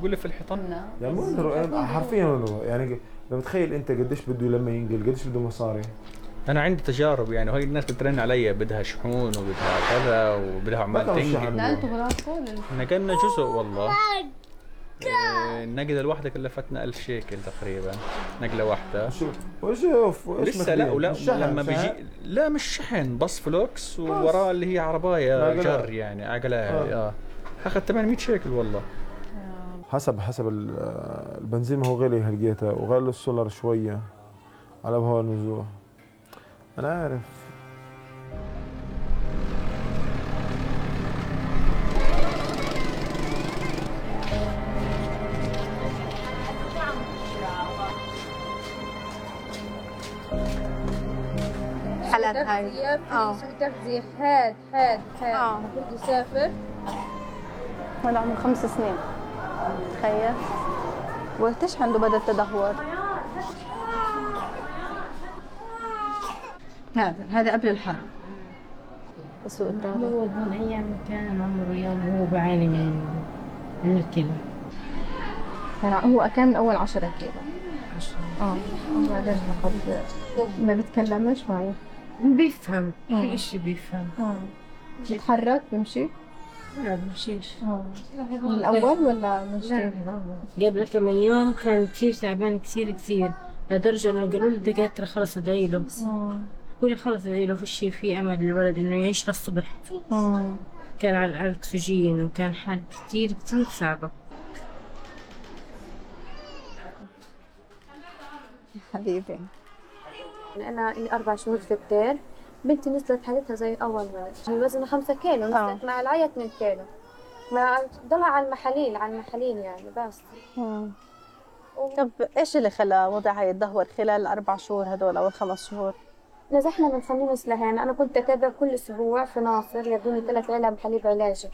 بيقول لي في الحيطان. يعني مو حرفيا يعني بتخيل انت قديش بده لما ينقل، قديش بده مصاري. انا عندي تجارب يعني، هاي الناس بترن علي بدها شحون وبدها كذا وبدها عمال تنقل. نقلتوا براسكم؟ نقلنا جزء والله. النقله الواحده كلفتنا 1000 شيكل تقريبا، نقله واحده. وشوف لسه لا لما بيجي لا مش شحن، بس فلوكس ووراه اللي هي عربايه جر يعني عقلها. اخذ 800 شيكل والله. حسب البنزين ما هو غالي هلقيتها، وغالي السولار شويه على بهوا النزوح. انا عارف. حالات هاي تغذية حاد المفروض يسافر. هلا عمره 5 سنين. تخيل. وقتيش عنده بدأ التدهور؟ هذا قبل الحرب. السوق الرابع. هو من ايام كان عمره يوم هو بعاني من الكلى. هو كان من اول 10 كيلو. 10. وبعدين ما بيتكلمش معي. بيفهم كل شيء بيفهم. بيتحرك بيمشي؟ لا بيمشيش. من الاول ولا من جديد؟ قبل كم يوم كان كثير تعبان كثير لدرجة انه قالوا للدكاترة خلص ادعي له. قولي خلص ادعي له، فيش في امل للولد انه يعيش للصبح. كان على الاكسجين وكان حالة كثير صعبة. حبيبي أنا لي 4 شهور في الدير. بنتي نزلت حالتها زي أول ولد، وزنها 5 كيلو، نزلت مع العيا 2 كيلو. ما ضلها على المحاليل يعني بس. طب إيش اللي خلى وضعها يتدهور خلال ال4 شهور هدول أو ال5 شهور؟ نزحنا من خميس لهنا. أنا كنت أتابع كل أسبوع في ناصر، يدوني 3 علب حليب علاجي.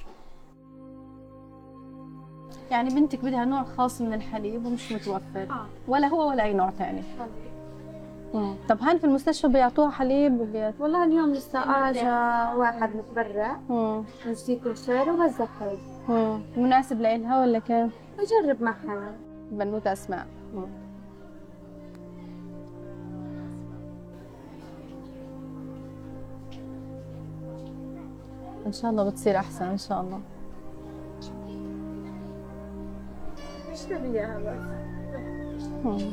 يعني بنتك بدها نوع خاص من الحليب ومش متوفر. ولا هو ولا أي نوع ثاني. طب هان في المستشفى بيعطوها حليب والله اليوم لسه اجى واحد متبرع يجزيكم الخير ووزع حليب. مناسب لإلها ولا كيف؟ بجرب معها. بنوتة أسماء. إن شاء الله بتصير أحسن إن شاء الله. ايش تبي اياها بس؟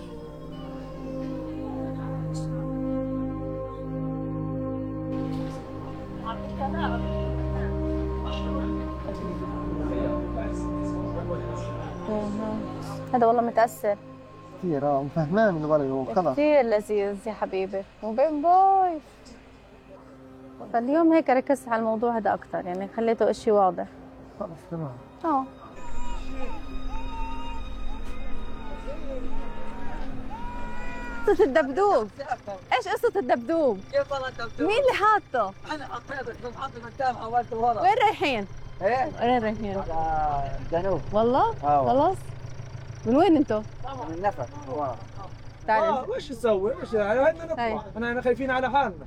هذا والله متأثر كثير. فهمان الولد وخلص. كثير لذيذ يا حبيبي وبين باي. فاليوم هيك ركزت على الموضوع هذا أكثر، يعني خليته إشي واضح. خلص تمام. قصة الدبدوب، ايش قصة الدبدوب؟ كيف والله الدبدوب؟ مين اللي حاطه؟ انا حطيته، كنت حاطه قدام حولته ورا. وين رايحين؟ ايه؟ وين رايحين؟ على الجنوب. والله؟ خلص؟ من وين انتم؟ من النفق ورا. تعال وش نسوي؟ وش يعني؟ احنا خايفين على حالنا.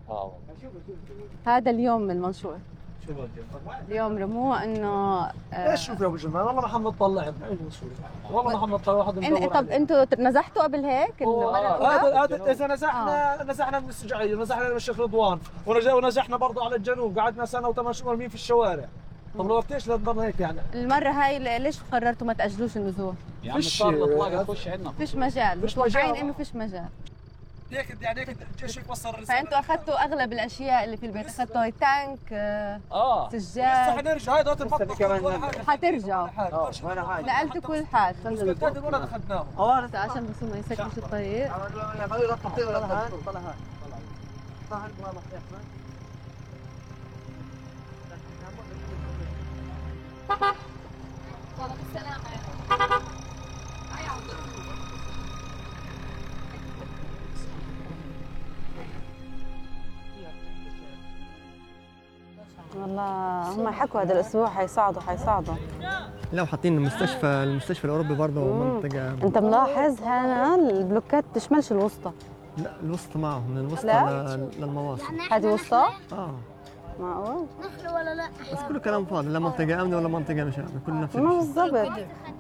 هذا اليوم من المنشور. شو اليوم رموه انه ايش شوف يا ابو جمال، والله ما حنطلع. والله ما حنطلع واحد ندور. طب انتوا نزحتوا قبل هيك؟ هذا اذا نزحنا من السجعيه، نزحنا من الشيخ رضوان، ونزحنا برضه على الجنوب، قعدنا سنه و8 شهور مرميين في الشوارع. طب لو ليش نضلنا هيك يعني؟ المره هاي ليش قررتوا ما تاجلوش النزول؟ يا عم صار الاطلاق تخش عندنا. فيش مجال، متوقعين انه فيش مجال. هيك يعني هيك الجيش يوصل الرساله. فانتوا اخذتوا اغلب الاشياء اللي في البيت، اخذتوا تانك سجاد. لسه حنرجع. هاي دوت حترجعوا. نقلتوا كل حاجه. الولد اخذناه عشان بس ما يسكرش الطريق. والله هم حكوا هذا الاسبوع حيصعدوا. لو حاطين المستشفى الاوروبي برضه منطقه. انت ملاحظ هنا البلوكات تشملش الوسطى؟ لا الوسطى معه، من الوسطى للمواصل. هذه وسطى؟ معقول؟ بس كله كلام فاضي، لا منطقه امنه ولا منطقه مش امنه، كله نفس الشيء. بالضبط.